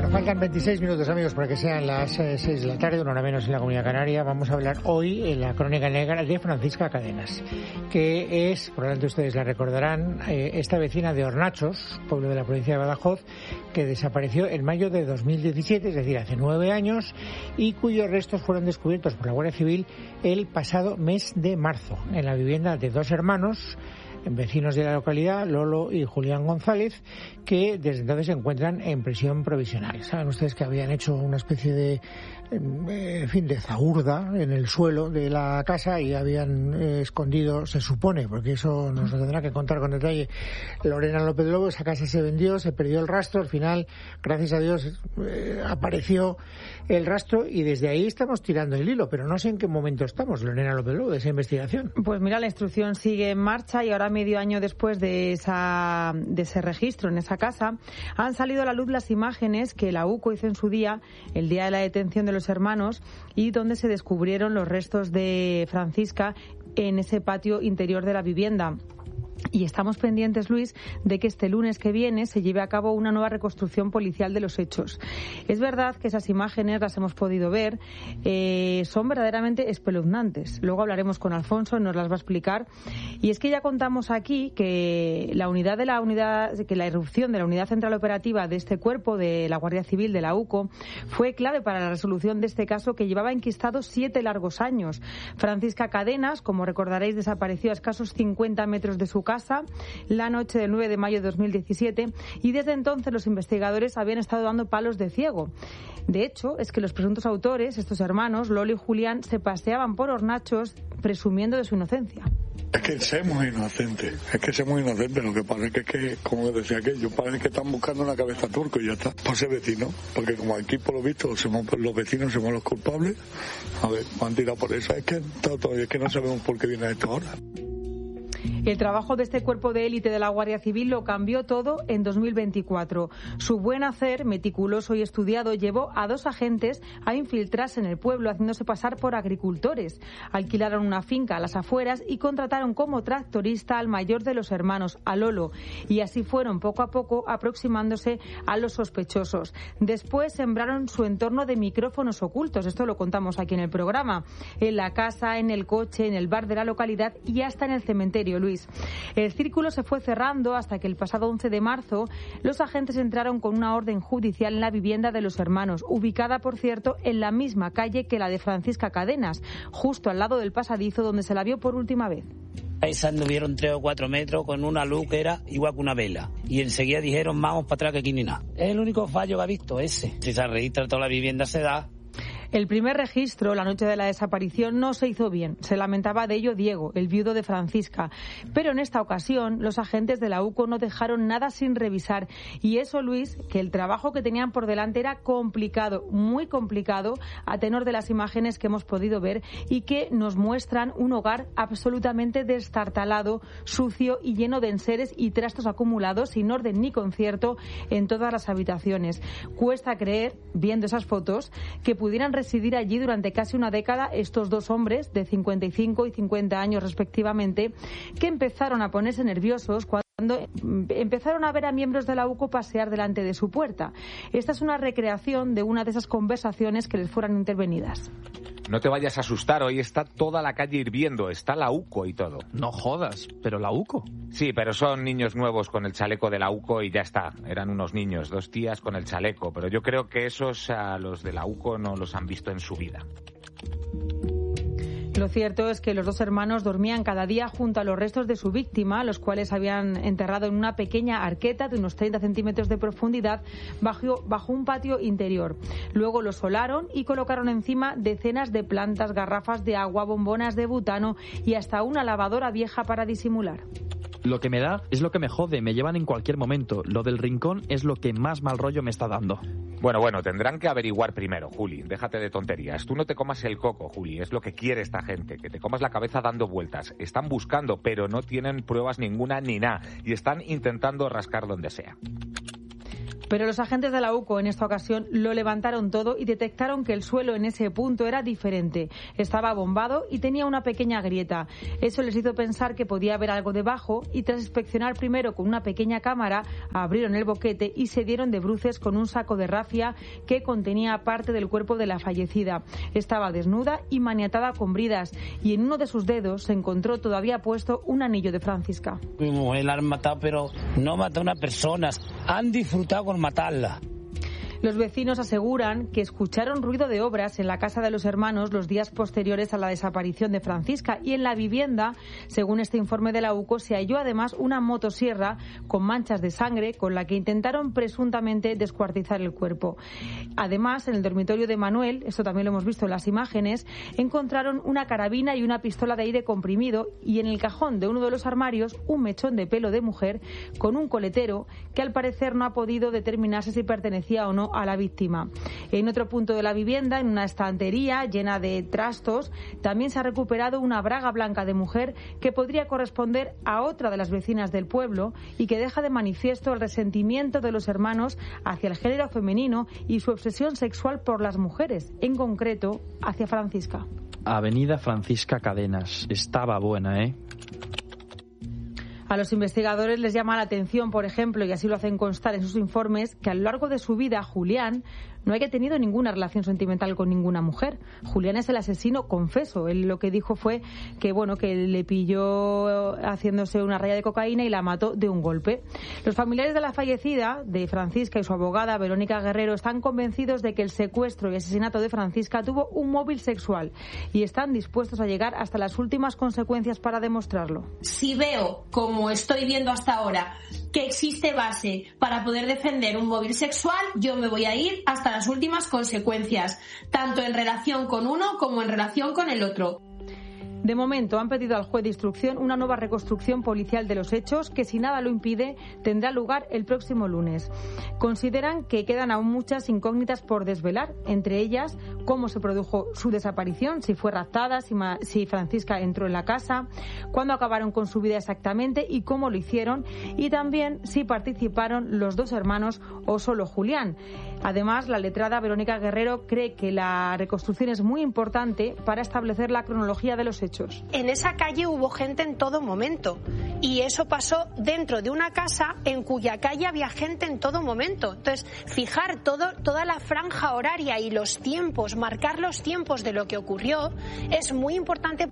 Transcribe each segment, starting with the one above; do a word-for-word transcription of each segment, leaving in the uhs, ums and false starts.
Faltan veintiséis minutos, amigos, para que sean las eh, seis de la tarde, una hora menos en la Comunidad Canaria. Vamos a hablar hoy en la Crónica Negra de Francisca Cadenas, que es, probablemente ustedes la recordarán, eh, esta vecina de Hornachos, pueblo de la provincia de Badajoz, que desapareció en mayo de dos mil diecisiete, es decir, hace nueve años, y cuyos restos fueron descubiertos por la Guardia Civil el pasado mes de marzo, en la vivienda de dos hermanos, vecinos de la localidad, Lolo y Julián González, que desde entonces se encuentran en prisión provisional. Saben ustedes que habían hecho una especie de, en fin, de zahurda en el suelo de la casa y habían eh, escondido, se supone, porque eso nos lo tendrá que contar con detalle Lorena López Lobo. Esa casa se vendió, se perdió el rastro, al final, gracias a Dios, eh, apareció el rastro y desde ahí estamos tirando el hilo, pero no sé en qué momento estamos, Lorena López Lobo, de esa investigación. Pues mira, la instrucción sigue en marcha y ahora, medio año después de esa de ese registro en esa casa, han salido a la luz las imágenes que la UCO hizo en su día, el día de la detención de los hermanos, y donde se descubrieron los restos de Francisca en ese patio interior de la vivienda. Y estamos pendientes, Luis, de que este lunes que viene se lleve a cabo una nueva reconstrucción policial de los hechos. Es verdad que esas imágenes las hemos podido ver, eh, son verdaderamente espeluznantes. Luego hablaremos con Alfonso, nos las va a explicar. Y es que ya contamos aquí que la unidad de la unidad, que la irrupción de la unidad central operativa de este cuerpo de la Guardia Civil de la UCO fue clave para la resolución de este caso que llevaba enquistado siete largos años. Francisca Cadenas, como recordaréis, desapareció a escasos cincuenta metros de su casa casa la noche del nueve de mayo de dos mil diecisiete y desde entonces los investigadores habían estado dando palos de ciego. De hecho, es que los presuntos autores, estos hermanos, Lolo y Julián, se paseaban por Hornachos presumiendo de su inocencia. Es que somos inocentes, es que somos inocentes, lo que pasa es que, que como decía aquello, parece que están buscando una cabeza turco y ya está, por ser vecino, porque como aquí por lo visto somos los vecinos, somos los culpables, a ver, me han tirado por eso, es que todavía es que no sabemos por qué viene esto ahora. El trabajo de este cuerpo de élite de la Guardia Civil lo cambió todo en dos mil veinticuatro. Su buen hacer, meticuloso y estudiado, llevó a dos agentes a infiltrarse en el pueblo haciéndose pasar por agricultores. Alquilaron una finca a las afueras y contrataron como tractorista al mayor de los hermanos, a Lolo. Y así fueron poco a poco aproximándose a los sospechosos. Después sembraron su entorno de micrófonos ocultos. Esto lo contamos aquí en el programa. En la casa, en el coche, en el bar de la localidad y hasta en el cementerio, Luis. El círculo se fue cerrando hasta que el pasado once de marzo los agentes entraron con una orden judicial en la vivienda de los hermanos, ubicada, por cierto, en la misma calle que la de Francisca Cadenas, justo al lado del pasadizo donde se la vio por última vez. Ahí se anduvieron tres o cuatro metros con una luz que era igual que una vela. Y enseguida dijeron, vamos para atrás que aquí ni nada. Es el único fallo que ha visto ese. Si se registra toda la vivienda se da. El primer registro, la noche de la desaparición, no se hizo bien. Se lamentaba de ello Diego, el viudo de Francisca. Pero en esta ocasión, los agentes de la UCO no dejaron nada sin revisar. Y eso, Luis, que el trabajo que tenían por delante era complicado, muy complicado, a tenor de las imágenes que hemos podido ver y que nos muestran un hogar absolutamente destartalado, sucio y lleno de enseres y trastos acumulados, sin orden ni concierto, en todas las habitaciones. Cuesta creer, viendo esas fotos, que pudieran residir allí durante casi una década estos dos hombres de cincuenta y cinco y cincuenta años respectivamente, que empezaron a ponerse nerviosos cuando empezaron a ver a miembros de la UCO pasear delante de su puerta. Esta es una recreación de una de esas conversaciones que les fueran intervenidas. No te vayas a asustar, hoy está toda la calle hirviendo, está la UCO y todo. No jodas, ¿pero la UCO? Sí, pero son niños nuevos con el chaleco de la UCO y ya está. Eran unos niños, dos tías con el chaleco, pero yo creo que esos a los de la UCO no los han visto en su vida. Lo cierto es que los dos hermanos dormían cada día junto a los restos de su víctima, los cuales habían enterrado en una pequeña arqueta de unos treinta centímetros de profundidad bajo, bajo un patio interior. Luego los solaron y colocaron encima decenas de plantas, garrafas de agua, bombonas de butano y hasta una lavadora vieja para disimular. Lo que me da es lo que me jode, me llevan en cualquier momento. Lo del rincón es lo que más mal rollo me está dando. Bueno, bueno, tendrán que averiguar primero, Juli. Déjate de tonterías. Tú no te comas el coco, Juli. Es lo que quiere esta gente, que te comas la cabeza dando vueltas. Están buscando, pero no tienen pruebas ninguna ni nada. Y están intentando rascar donde sea. Pero los agentes de la U C O en esta ocasión lo levantaron todo y detectaron que el suelo en ese punto era diferente. Estaba bombado y tenía una pequeña grieta. Eso les hizo pensar que podía haber algo debajo y tras inspeccionar primero con una pequeña cámara, abrieron el boquete y se dieron de bruces con un saco de rafia que contenía parte del cuerpo de la fallecida. Estaba desnuda y maniatada con bridas y en uno de sus dedos se encontró todavía puesto un anillo de Francisca. Mi mujer la han matado, pero no mató a una persona. Han disfrutado con matarla. Los vecinos aseguran que escucharon ruido de obras en la casa de los hermanos los días posteriores a la desaparición de Francisca y en la vivienda, según este informe de la U C O, se halló además una motosierra con manchas de sangre con la que intentaron presuntamente descuartizar el cuerpo. Además, en el dormitorio de Manuel, esto también lo hemos visto en las imágenes, encontraron una carabina y una pistola de aire comprimido y en el cajón de uno de los armarios un mechón de pelo de mujer con un coletero que al parecer no ha podido determinarse si pertenecía o no a la víctima. En otro punto de la vivienda, en una estantería llena de trastos, también se ha recuperado una braga blanca de mujer que podría corresponder a otra de las vecinas del pueblo y que deja de manifiesto el resentimiento de los hermanos hacia el género femenino y su obsesión sexual por las mujeres, en concreto hacia Francisca. Avenida Francisca Cadenas. Estaba buena, ¿eh? A los investigadores les llama la atención, por ejemplo, y así lo hacen constar en sus informes, que a lo largo de su vida Julián no haya tenido ninguna relación sentimental con ninguna mujer. Julián es el asesino confeso. Él lo que dijo fue que bueno que le pilló haciéndose una raya de cocaína y la mató de un golpe. Los familiares de la fallecida, de Francisca, y su abogada Verónica Guerrero, están convencidos de que el secuestro y asesinato de Francisca tuvo un móvil sexual y están dispuestos a llegar hasta las últimas consecuencias para demostrarlo. Si veo, como estoy viendo hasta ahora, que existe base para poder defender un móvil sexual, yo me voy a ir hasta las últimas consecuencias, tanto en relación con uno como en relación con el otro. De momento han pedido al juez de instrucción una nueva reconstrucción policial de los hechos que, si nada lo impide, tendrá lugar el próximo lunes. Consideran que quedan aún muchas incógnitas por desvelar, entre ellas cómo se produjo su desaparición, si fue raptada, si, ma- si Francisca entró en la casa, cuándo acabaron con su vida exactamente y cómo lo hicieron, y también si participaron los dos hermanos o solo Julián. Además, la letrada Verónica Guerrero cree que la reconstrucción es muy importante para establecer la cronología de los hechos. En esa calle hubo gente en todo momento y eso pasó dentro de una casa en cuya calle había gente en todo momento. Entonces, fijar todo, toda la franja horaria y los tiempos, marcar los tiempos de lo que ocurrió es muy importante.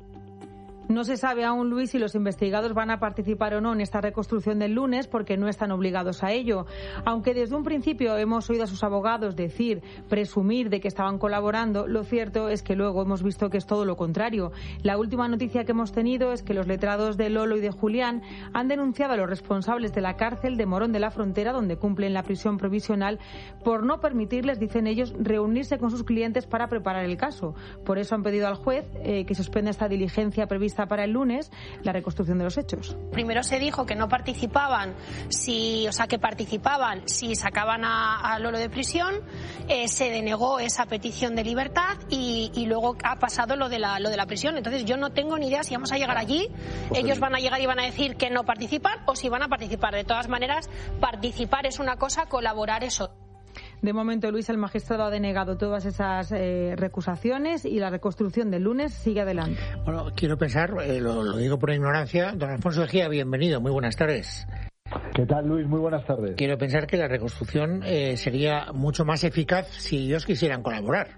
No se sabe aún, Luis, si los investigados van a participar o no en esta reconstrucción del lunes porque no están obligados a ello. Aunque desde un principio hemos oído a sus abogados decir, presumir de que estaban colaborando, lo cierto es que luego hemos visto que es todo lo contrario. La última noticia que hemos tenido es que los letrados de Lolo y de Julián han denunciado a los responsables de la cárcel de Morón de la Frontera, donde cumplen la prisión provisional, por no permitirles, dicen ellos, reunirse con sus clientes para preparar el caso. Por eso han pedido al juez eh, que suspenda esta diligencia prevista para el lunes, la reconstrucción de los hechos. Primero se dijo que no participaban, si, o sea, que participaban si sacaban a, a Lolo de prisión, eh, se denegó esa petición de libertad y, y luego ha pasado lo de, la, lo de la prisión. Entonces yo no tengo ni idea si vamos a llegar allí, pues ellos van a llegar y van a decir que no participan o si van a participar. De todas maneras, participar es una cosa, colaborar es otra. De momento, Luis, el magistrado ha denegado todas esas eh, recusaciones y la reconstrucción del lunes sigue adelante. Bueno, quiero pensar, eh, lo, lo digo por ignorancia, don Alfonso Ejía, bienvenido, muy buenas tardes. ¿Qué tal, Luis? Muy buenas tardes. Quiero pensar que la reconstrucción eh, sería mucho más eficaz si ellos quisieran colaborar.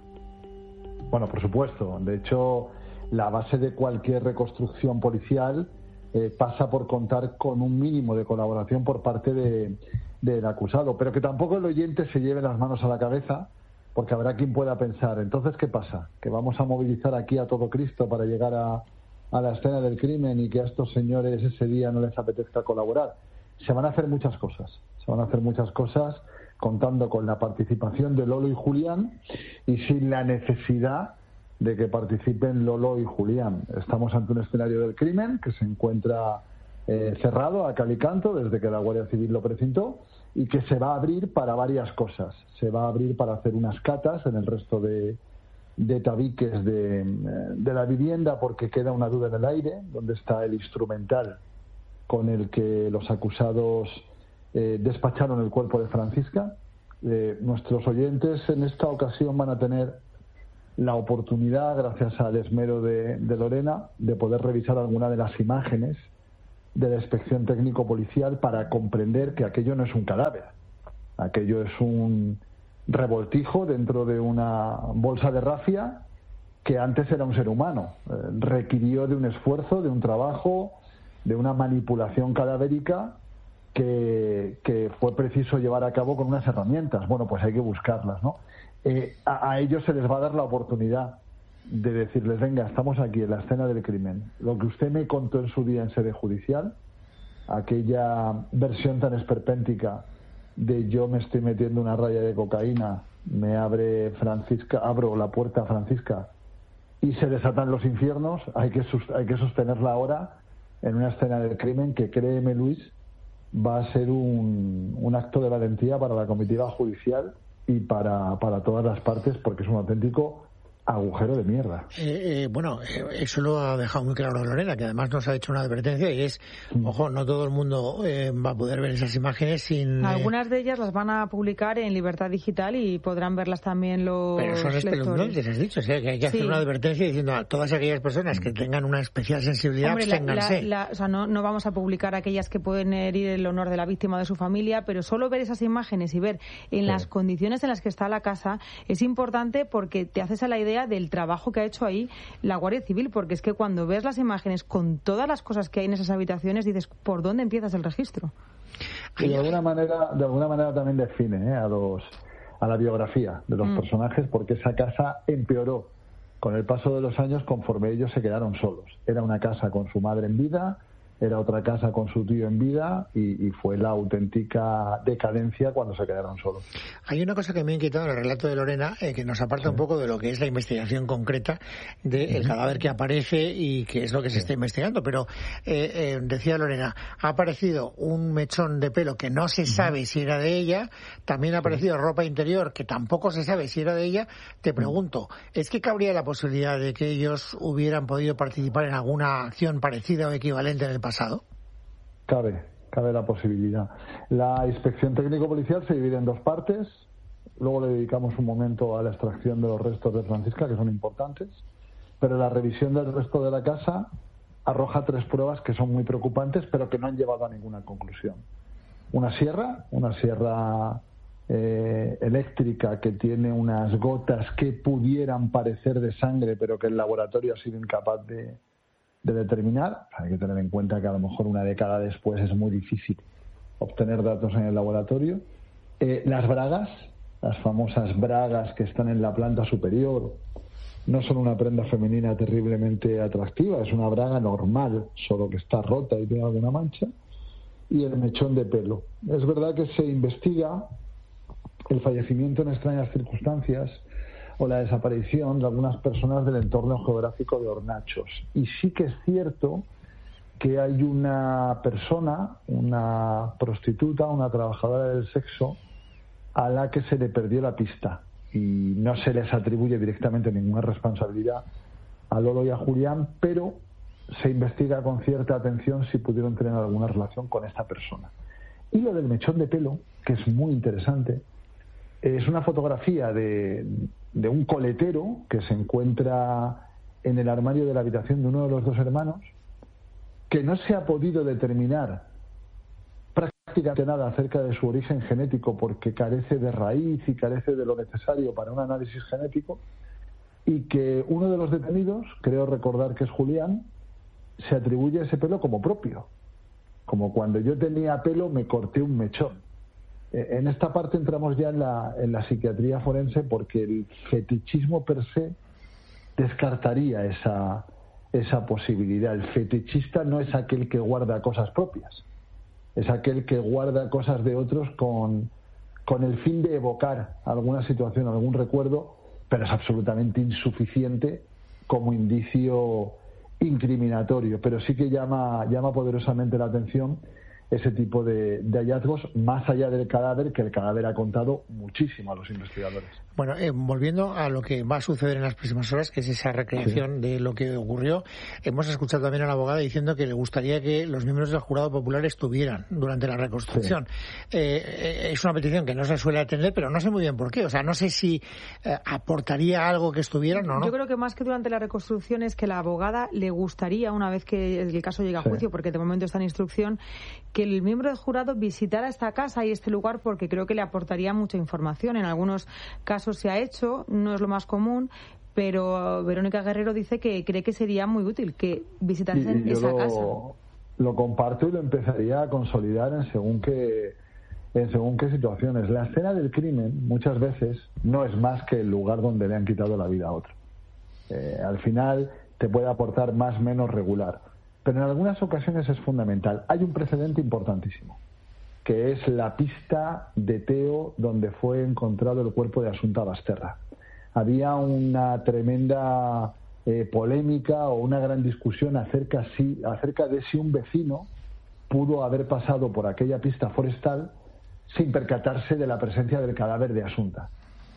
Bueno, por supuesto. De hecho, la base de cualquier reconstrucción policial eh, pasa por contar con un mínimo de colaboración por parte de... del acusado, pero que tampoco el oyente se lleve las manos a la cabeza, porque habrá quien pueda pensar, entonces ¿qué pasa? ¿Que vamos a movilizar aquí a todo Cristo para llegar a, a la escena del crimen y que a estos señores ese día no les apetezca colaborar? Se van a hacer muchas cosas, se van a hacer muchas cosas contando con la participación de Lolo y Julián y sin la necesidad de que participen Lolo y Julián. Estamos ante un escenario del crimen que se encuentra Eh, cerrado a cal y canto desde que la Guardia Civil lo precintó y que se va a abrir para varias cosas. Se va a abrir para hacer unas catas en el resto de, de tabiques de, de la vivienda porque queda una duda en el aire, donde está el instrumental con el que los acusados eh, despacharon el cuerpo de Francisca. Eh, nuestros oyentes en esta ocasión van a tener la oportunidad, gracias al esmero de, de Lorena, de poder revisar alguna de las imágenes de la inspección técnico-policial para comprender que aquello no es un cadáver, aquello es un revoltijo dentro de una bolsa de rafia que antes era un ser humano. Eh, requirió de un esfuerzo, de un trabajo, de una manipulación cadavérica que, que fue preciso llevar a cabo con unas herramientas. Bueno, pues hay que buscarlas, ¿no? Eh, a, a ellos se les va a dar la oportunidad de decirles, venga, estamos aquí en la escena del crimen. Lo que usted me contó en su día en sede judicial, aquella versión tan esperpéntica de yo me estoy metiendo una raya de cocaína, me abre Francisca, abro la puerta a Francisca y se desatan los infiernos, hay que, hay que sostenerla ahora en una escena del crimen que, créeme Luis, va a ser un, un acto de valentía para la comitiva judicial y para, para todas las partes, porque es un auténtico agujero de mierda. Eh, eh, bueno, eh, eso lo ha dejado muy claro Lorena, que además nos ha hecho una advertencia y es, mm. ojo, no todo el mundo eh, va a poder ver esas imágenes sin... Algunas eh... de ellas las van a publicar en Libertad Digital y podrán verlas también los Pero son espeluznantes, has dicho, o sea, que hay que hacer sí. una advertencia diciendo a todas aquellas personas que tengan una especial sensibilidad, Hombre, absténganse. La, la, la, o sea, no, no vamos a publicar aquellas que pueden herir el honor de la víctima o de su familia, pero solo ver esas imágenes y ver en sí. las condiciones en las que está la casa es importante porque te haces a la idea del trabajo que ha hecho ahí la Guardia Civil, porque es que cuando ves las imágenes con todas las cosas que hay en esas habitaciones dices, ¿por dónde empiezas el registro? Y de alguna manera, de alguna manera también define ¿eh? a los a la biografía de los mm. personajes, porque esa casa empeoró con el paso de los años conforme ellos se quedaron solos. Era una casa con su madre en vida, era otra casa con su tío en vida y, y fue la auténtica decadencia cuando se quedaron solos. Hay una cosa que me ha inquietado en el relato de Lorena, eh, que nos aparta sí. un poco de lo que es la investigación concreta del cadáver que aparece y que es lo que se está investigando, pero eh, eh, decía Lorena, ha aparecido un mechón de pelo que no se sabe si era de ella, también ha aparecido ropa interior que tampoco se sabe si era de ella. Te pregunto, ¿es que cabría la posibilidad de que ellos hubieran podido participar en alguna acción parecida o equivalente en el pasado? pasado? Cabe, cabe la posibilidad. La inspección técnico-policial se divide en dos partes. Luego le dedicamos un momento a la extracción de los restos de Francisca, que son importantes. Pero la revisión del resto de la casa arroja tres pruebas que son muy preocupantes, pero que no han llevado a ninguna conclusión. Una sierra, una sierra eh, eléctrica que tiene unas gotas que pudieran parecer de sangre, pero que el laboratorio ha sido incapaz de de determinar. Hay que tener en cuenta que a lo mejor una década después es muy difícil obtener datos en el laboratorio. Eh, las bragas, las famosas bragas que están en la planta superior, no son una prenda femenina terriblemente atractiva, es una braga normal, solo que está rota y tiene alguna mancha. Y el mechón de pelo. Es verdad que se investiga el fallecimiento en extrañas circunstancias o la desaparición de algunas personas del entorno geográfico de Hornachos. Y sí que es cierto que hay una persona, una prostituta, una trabajadora del sexo, a la que se le perdió la pista. Y no se les atribuye directamente ninguna responsabilidad a Lolo y a Julián, pero se investiga con cierta atención si pudieron tener alguna relación con esta persona. Y lo del mechón de pelo, que es muy interesante, es una fotografía de... de un coletero que se encuentra en el armario de la habitación de uno de los dos hermanos, que no se ha podido determinar prácticamente nada acerca de su origen genético porque carece de raíz y carece de lo necesario para un análisis genético, y que uno de los detenidos, creo recordar que es Julián, se atribuye ese pelo como propio, como cuando yo tenía pelo me corté un mechón. En esta parte entramos ya en la, en la psiquiatría forense, porque el fetichismo per se descartaría esa, esa posibilidad. El fetichista no es aquel que guarda cosas propias, es aquel que guarda cosas de otros con, con el fin de evocar alguna situación, algún recuerdo, pero es absolutamente insuficiente como indicio incriminatorio. Pero sí que llama, llama poderosamente la atención ese tipo de, de hallazgos, más allá del cadáver, que el cadáver ha contado muchísimo a los investigadores. Bueno, eh, volviendo a lo que va a suceder en las próximas horas, que es esa recreación sí. de lo que ocurrió, hemos escuchado también a la abogada diciendo que le gustaría que los miembros del jurado popular estuvieran durante la reconstrucción. Sí. Eh, es una petición que no se suele atender, pero no sé muy bien por qué. O sea, no sé si eh, aportaría algo que estuvieran o no. Yo creo que más que durante la reconstrucción es que la abogada le gustaría, una vez que el caso llegue a juicio, sí. porque de momento está en instrucción, que el miembro del jurado visitara esta casa y este lugar, porque creo que le aportaría mucha información. En algunos casos se ha hecho, no es lo más común, pero Verónica Guerrero dice que cree que sería muy útil que visitasen y, y esa lo, casa. Lo comparto y lo empezaría a consolidar en según qué, en según qué situaciones. La escena del crimen muchas veces no es más que el lugar donde le han quitado la vida a otro. Eh, al final te puede aportar más o menos regular, pero en algunas ocasiones es fundamental. Hay un precedente importantísimo, que es la pista de Teo donde fue encontrado el cuerpo de Asunta Basterra. Había una tremenda eh, polémica o una gran discusión acerca, si, acerca de si un vecino pudo haber pasado por aquella pista forestal sin percatarse de la presencia del cadáver de Asunta.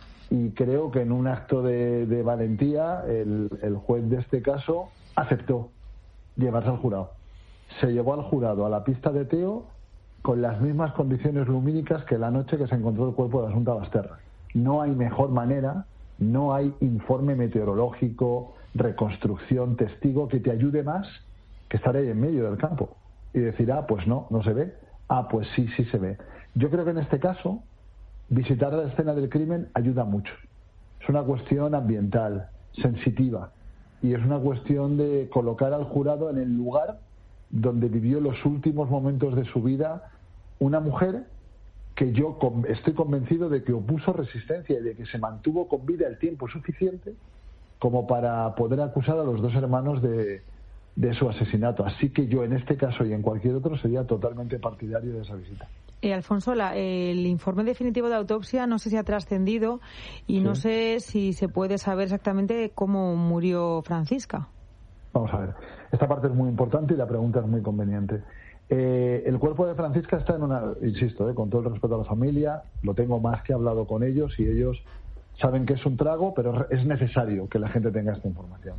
Y creo que en un acto de, de valentía el, el juez de este caso aceptó llevarse al jurado. Se llevó al jurado a la pista de Teo con las mismas condiciones lumínicas que la noche que se encontró el cuerpo de Asunta Basterra. No hay mejor manera, no hay informe meteorológico, reconstrucción, testigo que te ayude más que estar ahí en medio del campo y decir, ah, pues no, no se ve, ah, pues sí, sí se ve. Yo creo que en este caso visitar la escena del crimen ayuda mucho. Es una cuestión ambiental, sensitiva, y es una cuestión de colocar al jurado en el lugar donde vivió los últimos momentos de su vida una mujer que yo estoy convencido de que opuso resistencia y de que se mantuvo con vida el tiempo suficiente como para poder acusar a los dos hermanos de, de su asesinato. Así que yo en este caso y en cualquier otro sería totalmente partidario de esa visita. Eh, Alfonso, la, el informe definitivo de autopsia no sé si ha trascendido y sí. no sé si se puede saber exactamente cómo murió Francisca. Vamos a ver, esta parte es muy importante y la pregunta es muy conveniente. Eh, el cuerpo de Francisca está en una, insisto, eh, con todo el respeto a la familia, lo tengo más que hablado con ellos y ellos saben que es un trago, pero es necesario que la gente tenga esta información.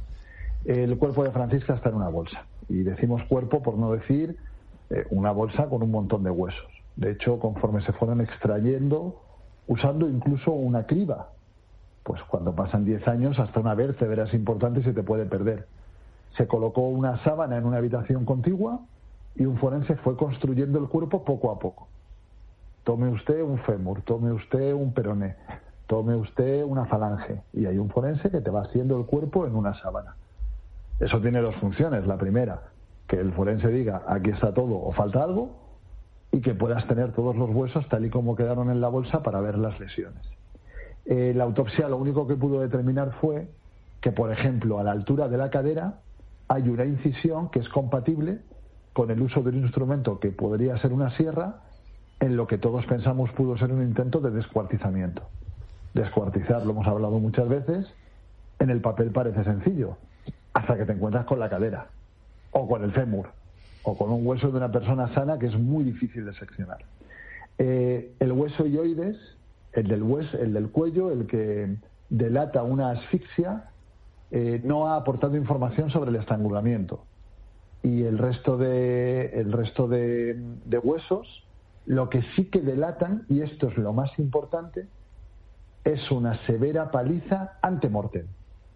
El cuerpo de Francisca está en una bolsa, y decimos cuerpo por no decir eh, una bolsa con un montón de huesos. De hecho, conforme se fueron extrayendo, usando incluso una criba, pues cuando pasan diez años hasta una vértebra es importante y se te puede perder. Se colocó una sábana en una habitación contigua y un forense fue construyendo el cuerpo poco a poco. Tome usted un fémur, tome usted un peroné, tome usted una falange, y hay un forense que te va haciendo el cuerpo en una sábana. Eso tiene dos funciones. La primera, que el forense diga aquí está todo o falta algo, y que puedas tener todos los huesos tal y como quedaron en la bolsa para ver las lesiones. Eh, la autopsia lo único que pudo determinar fue que, por ejemplo, a la altura de la cadera hay una incisión que es compatible con el uso de un instrumento que podría ser una sierra, en lo que todos pensamos pudo ser un intento de descuartizamiento. Descuartizar, lo hemos hablado muchas veces, en el papel parece sencillo, hasta que te encuentras con la cadera, o con el fémur, o con un hueso de una persona sana que es muy difícil de seccionar. Eh, el hueso hioides, el del, hueso, el del cuello, el que delata una asfixia, eh, no ha aportado información sobre el estrangulamiento. Y el resto de el resto de, de huesos, lo que sí que delatan, y esto es lo más importante, es una severa paliza ante mortem.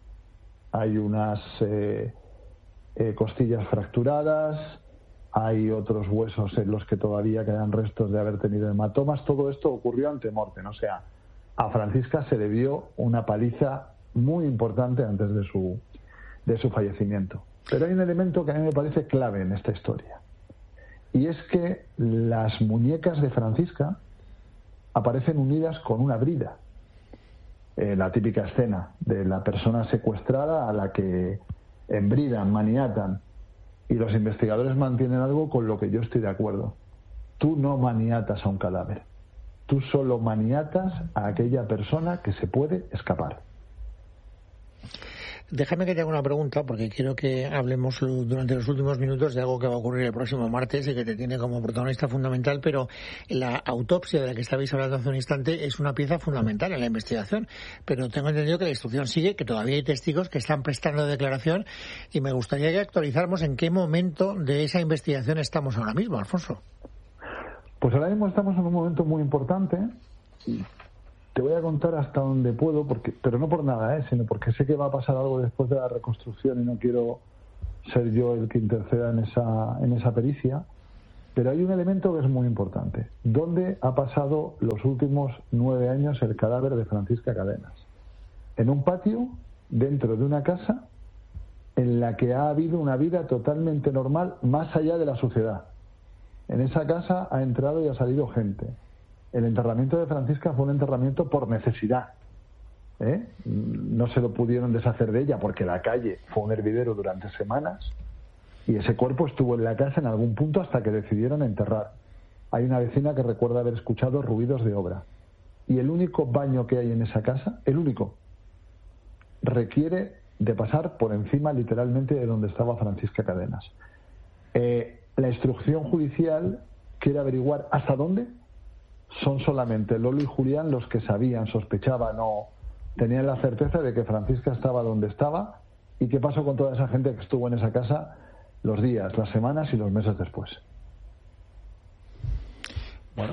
Hay unas eh, eh, costillas fracturadas, hay otros huesos en los que todavía quedan restos de haber tenido hematomas. Todo esto ocurrió ante mortem, o sea, a Francisca se le dio una paliza muy importante antes de su de su fallecimiento. Pero hay un elemento que a mí me parece clave en esta historia, y es que las muñecas de Francisca aparecen unidas con una brida. Eh, la típica escena de la persona secuestrada a la que embridan, maniatan, y los investigadores mantienen algo con lo que yo estoy de acuerdo. Tú no maniatas a un cadáver, tú solo maniatas a aquella persona que se puede escapar. Déjame que te haga una pregunta, porque quiero que hablemos durante los últimos minutos de algo que va a ocurrir el próximo martes y que te tiene como protagonista fundamental, pero la autopsia de la que estabais hablando hace un instante es una pieza fundamental en la investigación. Pero tengo entendido que la instrucción sigue, que todavía hay testigos que están prestando declaración, y me gustaría que actualizáramos en qué momento de esa investigación estamos ahora mismo, Alfonso. Pues ahora mismo estamos en un momento muy importante. Te voy a contar hasta donde puedo, porque, pero no por nada, ¿eh? sino porque sé que va a pasar algo después de la reconstrucción y no quiero ser yo el que interceda en esa, en esa pericia. Pero hay un elemento que es muy importante. ¿Dónde ha pasado los últimos nueve años el cadáver de Francisca Cadenas? En un patio, dentro de una casa, en la que ha habido una vida totalmente normal, más allá de la suciedad. En esa casa ha entrado y ha salido gente. El enterramiento de Francisca fue un enterramiento por necesidad. ¿Eh? No se lo pudieron deshacer de ella porque la calle fue un hervidero durante semanas y ese cuerpo estuvo en la casa en algún punto hasta que decidieron enterrar. Hay una vecina que recuerda haber escuchado ruidos de obra. Y el único baño que hay en esa casa, el único, requiere de pasar por encima literalmente de donde estaba Francisca Cadenas. Eh, la instrucción judicial quiere averiguar hasta dónde son solamente Lolo y Julián los que sabían, sospechaban o tenían la certeza de que Francisca estaba donde estaba, y qué pasó con toda esa gente que estuvo en esa casa los días, las semanas y los meses después. Bueno,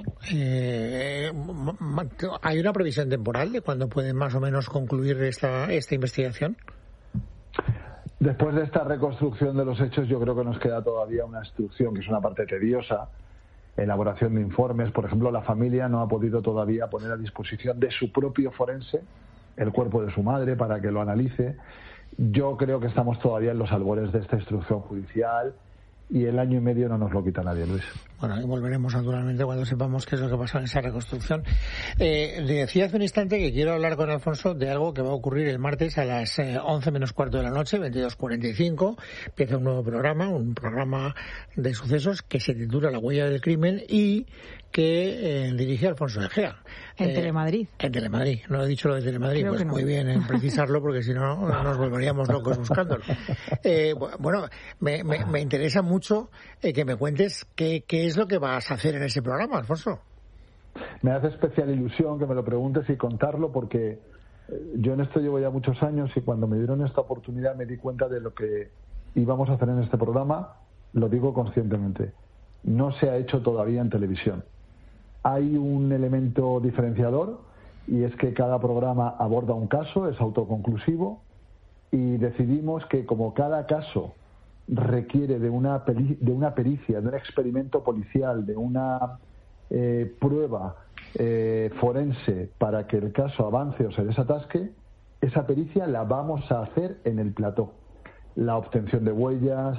eh, ¿hay una previsión temporal de cuándo puede más o menos concluir esta, esta investigación? Después de esta reconstrucción de los hechos, yo creo que nos queda todavía una instrucción, que es una parte tediosa, elaboración de informes. Por ejemplo, la familia no ha podido todavía poner a disposición de su propio forense el cuerpo de su madre para que lo analice. Yo creo que estamos todavía en los albores de esta instrucción judicial y el año y medio no nos lo quita nadie, Luis. Bueno, y volveremos naturalmente cuando sepamos qué es lo que pasó en esa reconstrucción. Eh, le decía hace un instante que quiero hablar con Alfonso de algo que va a ocurrir el martes a las eh, once menos cuarto de la noche, veintidós cuarenta y cinco. Empieza un nuevo programa, un programa de sucesos que se titula La huella del crimen y que eh, dirige Alfonso Egea. En eh, Telemadrid. En Telemadrid. No he dicho lo de Telemadrid. Creo pues no. Muy bien en precisarlo, porque si no nos volveríamos locos buscándolo. Eh, bueno, me, me, me interesa mucho eh, que me cuentes qué, qué es lo que vas a hacer en ese programa, Alfonso. Me hace especial ilusión que me lo preguntes y contarlo, porque yo en esto llevo ya muchos años y cuando me dieron esta oportunidad me di cuenta de lo que íbamos a hacer en este programa. Lo digo conscientemente. No se ha hecho todavía en televisión. Hay un elemento diferenciador y es que cada programa aborda un caso, es autoconclusivo, y decidimos que como cada caso requiere de una, peri- de una pericia, de un experimento policial, de una eh, prueba eh, forense para que el caso avance o se desatasque, esa pericia la vamos a hacer en el plató. La obtención de huellas,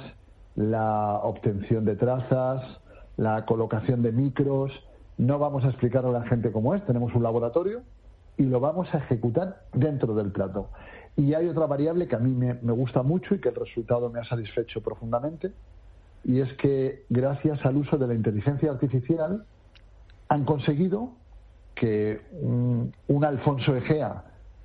la obtención de trazas, la colocación de micros. No vamos a explicarle a la gente cómo es, tenemos un laboratorio y lo vamos a ejecutar dentro del plató. Y hay otra variable que a mí me, me gusta mucho y que el resultado me ha satisfecho profundamente, y es que gracias al uso de la inteligencia artificial han conseguido que un, un Alfonso Egea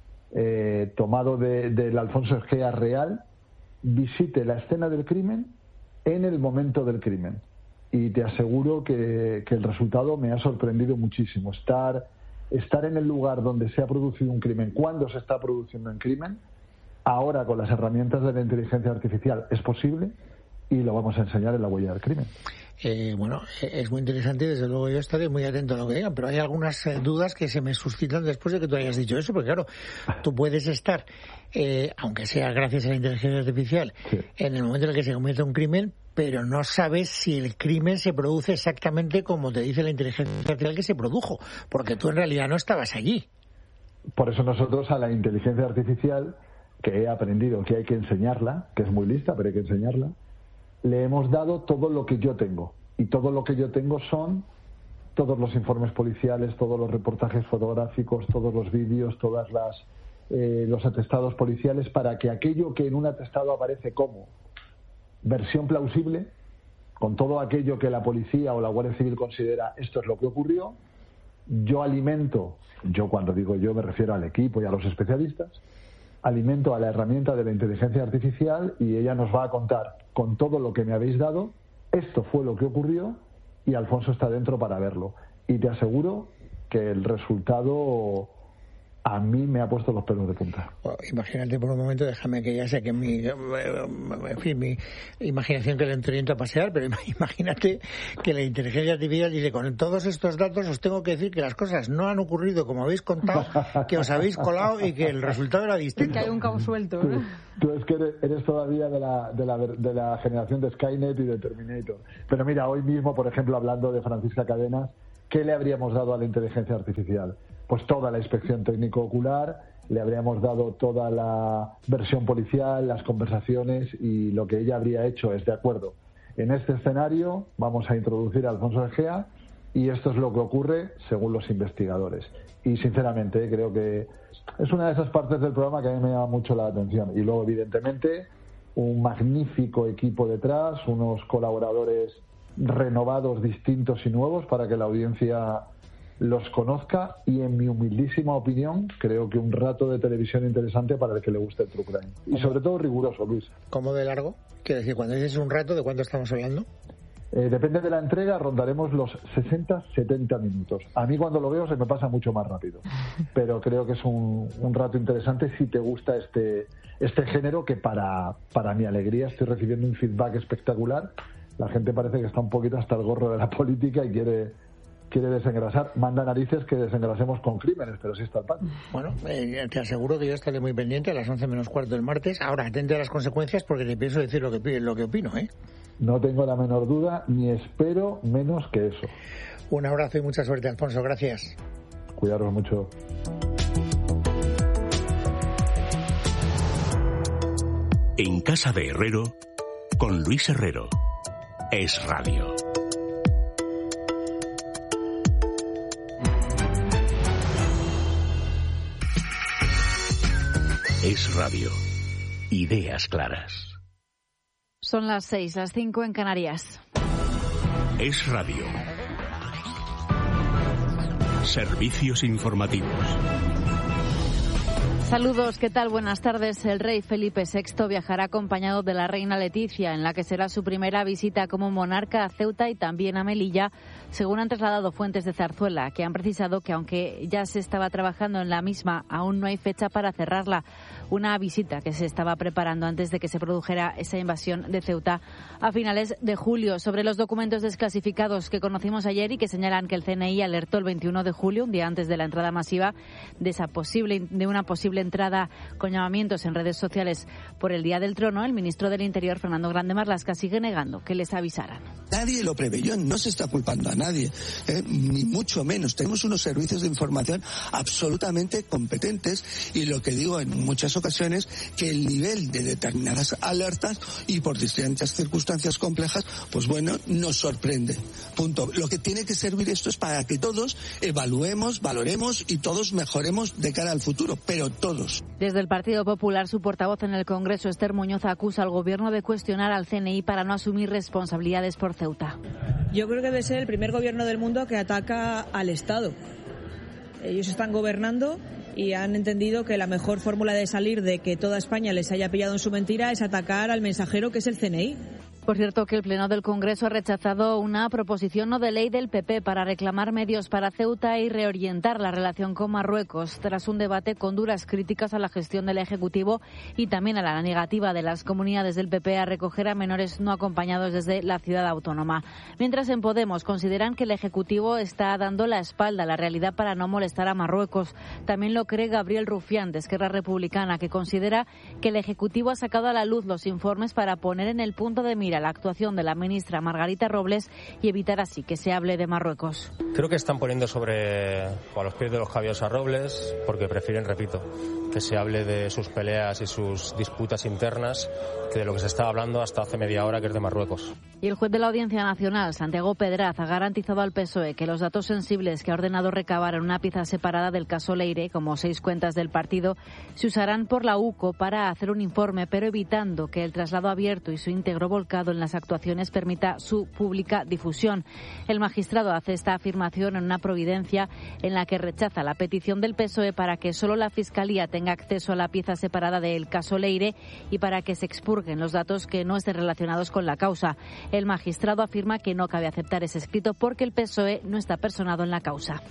eh, tomado de, del Alfonso Egea real visite la escena del crimen en el momento del crimen. Y te aseguro que, que el resultado me ha sorprendido muchísimo. Estar, estar en el lugar donde se ha producido un crimen, cuando se está produciendo un crimen, ahora con las herramientas de la inteligencia artificial es posible, y lo vamos a enseñar en La huella del crimen. Eh, bueno, es muy interesante y desde luego yo estaré muy atento a lo que digan, pero hay algunas eh, dudas que se me suscitan después de que tú hayas dicho eso, porque claro, tú puedes estar, eh, aunque sea gracias a la inteligencia artificial, sí, en el momento en el que se comete un crimen, pero no sabes si el crimen se produce exactamente como te dice la inteligencia artificial que se produjo, porque tú en realidad no estabas allí. Por eso nosotros a la inteligencia artificial, que he aprendido que hay que enseñarla, que es muy lista, pero hay que enseñarla, le hemos dado todo lo que yo tengo. Y todo lo que yo tengo son todos los informes policiales, todos los reportajes fotográficos, todos los vídeos, todas las eh, los atestados policiales, para que aquello que en un atestado aparece como versión plausible, con todo aquello que la policía o la Guardia Civil considera esto es lo que ocurrió, yo alimento, yo cuando digo yo me refiero al equipo y a los especialistas, alimento a la herramienta de la inteligencia artificial y ella nos va a contar, con todo lo que me habéis dado, esto fue lo que ocurrió y Alfonso está dentro para verlo. Y te aseguro que el resultado a mí me ha puesto los pelos de punta. Bueno, imagínate por un momento, déjame que ya sé que mi, en fin, mi imaginación que le entreviento a pasear, pero imagínate que la inteligencia artificial dice, con todos estos datos os tengo que decir que las cosas no han ocurrido como habéis contado, que os habéis colado y que el resultado era distinto. Que hay un cabo suelto, ¿no? Tú, tú es que eres, eres todavía de la, de, la, de la generación de Skynet y de Terminator. Pero mira, hoy mismo, por ejemplo, hablando de Francisca Cadenas, ¿qué le habríamos dado a la inteligencia artificial? Pues toda la inspección técnico-ocular, le habríamos dado toda la versión policial, las conversaciones, y lo que ella habría hecho es, de acuerdo, en este escenario vamos a introducir a Alfonso Egea y esto es lo que ocurre según los investigadores. Y sinceramente creo que es una de esas partes del programa que a mí me llama mucho la atención. Y luego, evidentemente, un magnífico equipo detrás, unos colaboradores renovados, distintos y nuevos para que la audiencia los conozca, y en mi humildísima opinión creo que un rato de televisión interesante para el que le guste el True Crime y sobre todo riguroso, Luis. ¿Cómo de largo? Quiero decir, cuando dices un rato, ¿de cuánto estamos hablando? Eh, depende de la entrega, rondaremos los sesenta setenta minutos. A mí cuando lo veo se me pasa mucho más rápido, pero creo que es un, un rato interesante si te gusta este este género, que para, para mi alegría estoy recibiendo un feedback espectacular. La gente parece que está un poquito hasta el gorro de la política y quiere quiere desengrasar. Manda narices que desengrasemos con crímenes, pero sí está el pan. Bueno, eh, te aseguro que yo estaré muy pendiente a las once menos cuarto del martes. Ahora, atente a las consecuencias porque te pienso decir lo que, lo que opino, ¿eh? No tengo la menor duda, ni espero menos que eso. Un abrazo y mucha suerte, Alfonso. Gracias. Cuidaros mucho. En Casa de Herrero, con Luis Herrero. Es Radio. Es Radio. Ideas claras. Son las seis, las cinco en Canarias. Es Radio. Servicios informativos. Saludos, ¿qué tal? Buenas tardes. El rey Felipe sexto viajará acompañado de la reina Leticia, en la que será su primera visita como monarca a Ceuta y también a Melilla, según han trasladado fuentes de Zarzuela, que han precisado que aunque ya se estaba trabajando en la misma, aún no hay fecha para cerrarla. Una visita que se estaba preparando antes de que se produjera esa invasión de Ceuta a finales de julio. Sobre los documentos desclasificados que conocimos ayer y que señalan que el C N I alertó el veintiuno de julio, un día antes de la entrada masiva, de esa posible de una posible entrada con llamamientos en redes sociales por el Día del Trono, el ministro del Interior, Fernando Grande Marlaska, sigue negando que les avisaran. Nadie lo preveyó, no se está culpando a nadie, eh, ni mucho menos. Tenemos unos servicios de información absolutamente competentes y lo que digo en muchas ocasiones, que el nivel de determinadas alertas y por distintas circunstancias complejas, pues bueno, nos sorprende. Punto. Lo que tiene que servir esto es para que todos evaluemos, valoremos y todos mejoremos de cara al futuro, pero todos. Desde el Partido Popular, su portavoz en el Congreso, Esther Muñoz, acusa al Gobierno de cuestionar al C N I para no asumir responsabilidades por Ceuta. Yo creo que debe ser el primer gobierno del mundo que ataca al Estado. Ellos están gobernando y han entendido que la mejor fórmula de salir de que toda España les haya pillado en su mentira es atacar al mensajero, que es el C N I. Por cierto, que el Pleno del Congreso ha rechazado una proposición no de ley del P P para reclamar medios para Ceuta y reorientar la relación con Marruecos, tras un debate con duras críticas a la gestión del Ejecutivo y también a la negativa de las comunidades del P P a recoger a menores no acompañados desde la ciudad autónoma. Mientras en Podemos consideran que el Ejecutivo está dando la espalda a la realidad para no molestar a Marruecos. También lo cree Gabriel Rufián, de Esquerra Republicana, que considera que el Ejecutivo ha sacado a la luz los informes para poner en el punto de mira la actuación de la ministra Margarita Robles y evitar así que se hable de Marruecos. Creo que están poniendo sobre o a los pies de los caballos a Robles porque prefieren, repito, que se hable de sus peleas y sus disputas internas que de lo que se estaba hablando hasta hace media hora, que es de Marruecos. Y el juez de la Audiencia Nacional, Santiago Pedraz, ha garantizado al P S O E que los datos sensibles que ha ordenado recabar en una pieza separada del caso Leire, como seis cuentas del partido, se usarán por la U C O para hacer un informe, pero evitando que el traslado abierto y su íntegro volcado en las actuaciones permita su pública difusión. El magistrado hace esta afirmación en una providencia en la que rechaza la petición del P S O E para que solo la Fiscalía tenga acceso a la pieza separada del caso Leire y para que se expurguen los datos que no estén relacionados con la causa. El magistrado afirma que no cabe aceptar ese escrito porque el P S O E no está personado en la causa.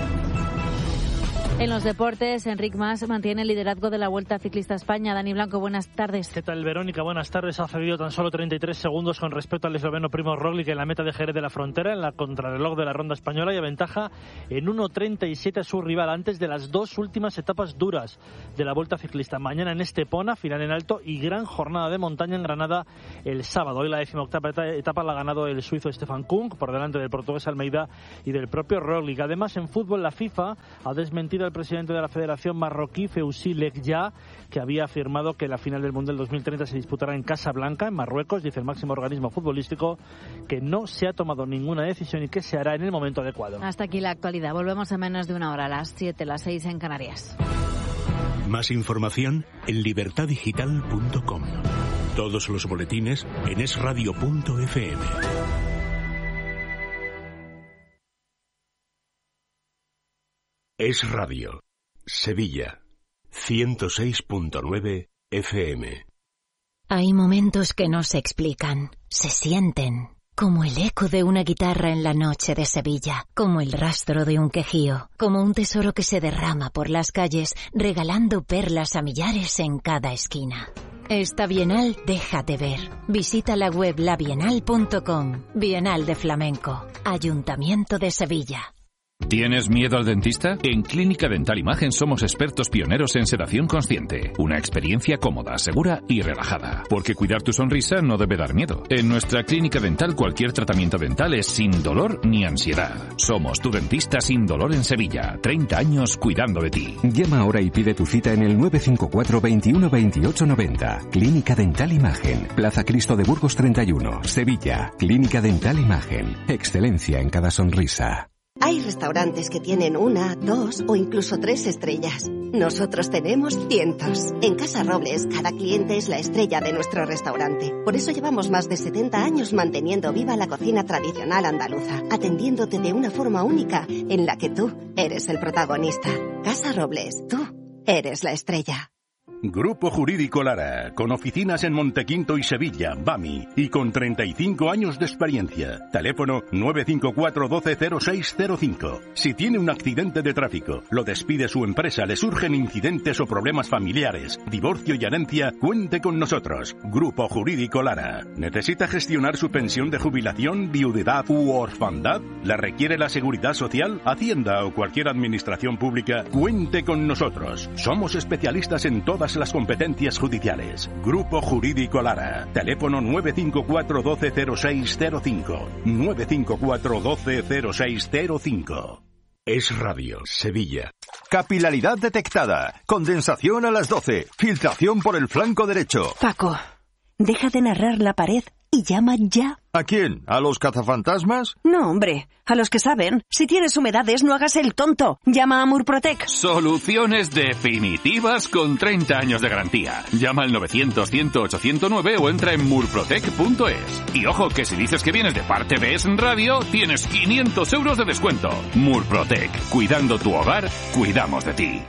En los deportes, Enric Mas mantiene el liderazgo de la Vuelta Ciclista a España. Dani Blanco, buenas tardes. ¿Qué tal, Verónica? Buenas tardes. Ha cedido tan solo treinta y tres segundos con respecto al esloveno Primo Roglic en la meta de Jerez de la Frontera, en la contrarreloj de la ronda española, y aventaja en uno treinta y siete a su rival antes de las dos últimas etapas duras de la Vuelta Ciclista. Mañana en Estepona, final en alto y gran jornada de montaña en Granada el sábado. Hoy la decimoctava etapa la ha ganado el suizo Stefan Kung por delante del portugués Almeida y del propio Roglic. Además, en fútbol, la FIFA ha desmentido el presidente de la Federación Marroquí, Feuzi Lekja, que había afirmado que la final del Mundial dos mil treinta se disputará en Casablanca, en Marruecos. Dice el máximo organismo futbolístico que no se ha tomado ninguna decisión y que se hará en el momento adecuado. Hasta aquí la actualidad. Volvemos en menos de una hora, a las siete, las seis en Canarias. Más información en libertad digital punto com. Todos los boletines en es radio punto efe eme. Es Radio. Sevilla, ciento seis punto nueve efe eme. Hay momentos que no se explican, se sienten, como el eco de una guitarra en la noche de Sevilla, como el rastro de un quejío, como un tesoro que se derrama por las calles, regalando perlas a millares en cada esquina. Esta Bienal déjate ver. Visita la web la bienal punto com. Bienal de Flamenco. Ayuntamiento de Sevilla. ¿Tienes miedo al dentista? En Clínica Dental Imagen somos expertos pioneros en sedación consciente. Una experiencia cómoda, segura y relajada. Porque cuidar tu sonrisa no debe dar miedo. En nuestra clínica dental cualquier tratamiento dental es sin dolor ni ansiedad. Somos tu dentista sin dolor en Sevilla. treinta años cuidando de ti. Llama ahora y pide tu cita en el nueve cinco cuatro, veintiuno, veintiocho, noventa. Clínica Dental Imagen. Plaza Cristo de Burgos treinta y uno, Sevilla. Clínica Dental Imagen. Excelencia en cada sonrisa. Hay restaurantes que tienen una, dos o incluso tres estrellas. Nosotros tenemos cientos. En Casa Robles, cada cliente es la estrella de nuestro restaurante. Por eso llevamos más de setenta años manteniendo viva la cocina tradicional andaluza, atendiéndote de una forma única en la que tú eres el protagonista. Casa Robles, tú eres la estrella. Grupo Jurídico Lara, con oficinas en Montequinto y Sevilla, BAMI, y con treinta y cinco años de experiencia. Teléfono nueve cinco cuatro, uno dos cero seis cero cinco. Si tiene un accidente de tráfico, lo despide su empresa, le surgen incidentes o problemas familiares, divorcio y herencia, cuente con nosotros. Grupo Jurídico Lara. ¿Necesita gestionar su pensión de jubilación, viudedad u orfandad? ¿La requiere la Seguridad Social, Hacienda o cualquier administración pública? Cuente con nosotros. Somos especialistas en todas las competencias judiciales. Grupo Jurídico Lara. Teléfono nueve cinco cuatro, uno dos cero seis cero cinco. nueve cinco cuatro, uno dos cero seis cero cinco. Es Radio, Sevilla. Capilaridad detectada. Condensación a las doce. Filtración por el flanco derecho. Paco, deja de narrar la pared y llama ya. ¿A quién? ¿A los cazafantasmas? No, hombre, a los que saben. Si tienes humedades, no hagas el tonto. Llama a Murprotec. Soluciones definitivas con treinta años de garantía. Llama al novecientos, cien, ocho cero nueve o entra en murprotec punto es. Y ojo, que si dices que vienes de parte de Es Radio, tienes quinientos euros de descuento. Murprotec. Cuidando tu hogar, cuidamos de ti.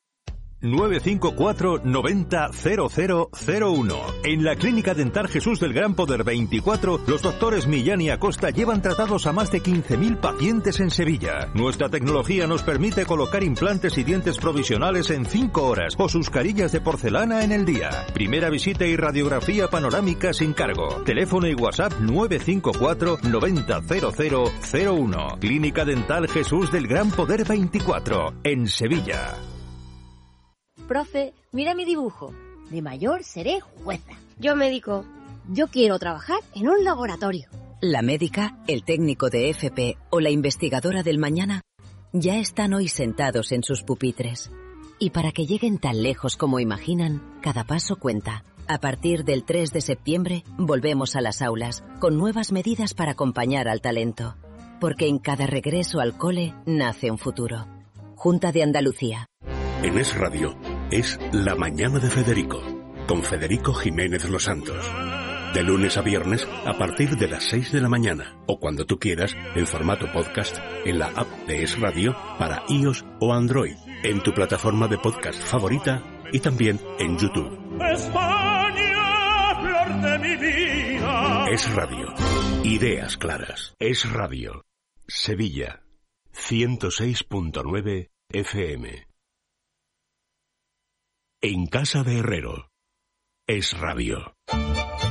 nueve cinco cuatro, noventa, cero cero cero uno. En la Clínica Dental Jesús del Gran Poder veinticuatro, los doctores Millán y Acosta llevan tratados a más de quince mil pacientes en Sevilla. Nuestra tecnología nos permite colocar implantes y dientes provisionales en cinco horas o sus carillas de porcelana en el día. Primera visita y radiografía panorámica sin cargo. Teléfono y WhatsApp nueve cinco cuatro, noventa, cero cero cero uno. Clínica Dental Jesús del Gran Poder veinticuatro, en Sevilla. Profe, mira mi dibujo. De mayor seré jueza. Yo médico. Yo quiero trabajar en un laboratorio. La médica, el técnico de F P o la investigadora del mañana ya están hoy sentados en sus pupitres. Y para que lleguen tan lejos como imaginan, cada paso cuenta. A partir del tres de septiembre volvemos a las aulas con nuevas medidas para acompañar al talento. Porque en cada regreso al cole nace un futuro. Junta de Andalucía. En Es Radio es La Mañana de Federico, con Federico Jiménez Los Santos. De lunes a viernes a partir de las seis de la mañana o cuando tú quieras en formato podcast en la app de Es Radio para iOS o Android, en tu plataforma de podcast favorita y también en YouTube. España, flor de mi vida. Es Radio. Ideas claras. Es Radio. Sevilla. ciento seis punto nueve F M. En casa de Herrero. Es Radio.